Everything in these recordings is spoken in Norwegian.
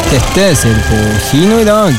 Dette ser du på kino i dag.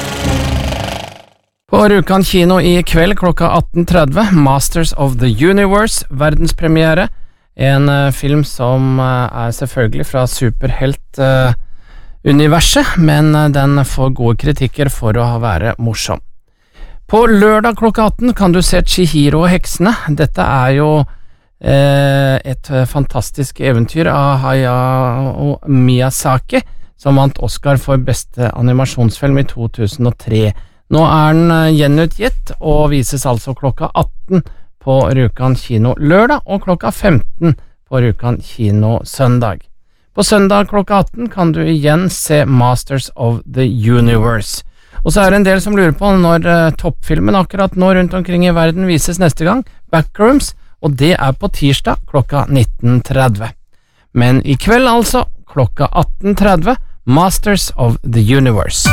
På Rjukan kino i kveld klokka 18:30, Masters of the Universe, verdenspremiere. En film som selvfølgelig fra superhelt-universet, men den får gode kritikker for å være morsom. På lørdag klokka 18 kan du se Chihiro og heksene. Dette jo et fantastisk eventyr av Hayao Miyazaki, som vant Oscar for beste animasjonsfilm i 2003. Nå den gjenutgitt og vises altså klokka 18 på Rjukan kino lørdag og klokka 15 på Rjukan kino søndag. På søndag klokka 18 kan du igjen se Masters of the Universe. Og så det en del som lurer på når toppfilmen akkurat nå rundt omkring i verden vises neste gang, Backrooms, og det på tirsdag klokka 19:30. Men i kveld altså, klokka 18:30, Masters of the Universe.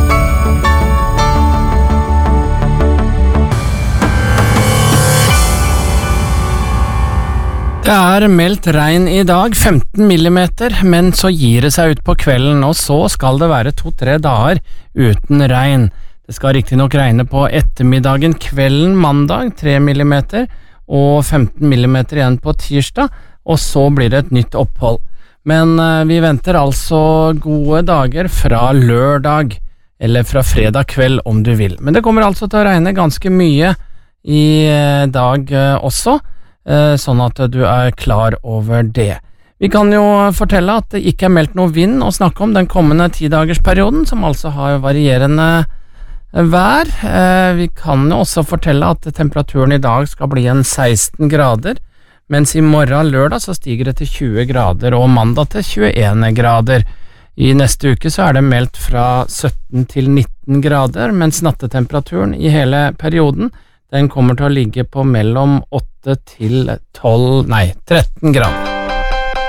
Det meldt regn i dag, 15 millimeter, men så gir det seg ut på kvelden, og så skal det være 2-3 dager uten regn. Det skal riktig nok regne på ettermiddagen, kvelden mandag, 3 millimeter, og 15 millimeter igjen på tirsdag, og så blir det et nytt opphold. Men vi venter altså gode dager fra lørdag, eller fra fredag kveld om du vil. Men det kommer altså til å regne ganske mye i dag også, sånn at du klar over det. Vi kan jo fortelle at det ikke meldt noe vind å snakke om den kommende 10-dagersperioden, som altså har varierende vær. Vi kan jo også fortelle at temperaturen i dag skal bli 16 grader, mens i morgen lørdag så stiger det til 20 grader, og mandag til 21 grader. I neste uke så det meldt fra 17 til 19 grader, mens nattetemperaturen i hele perioden den kommer til å ligge på mellom 8 til 13 grader.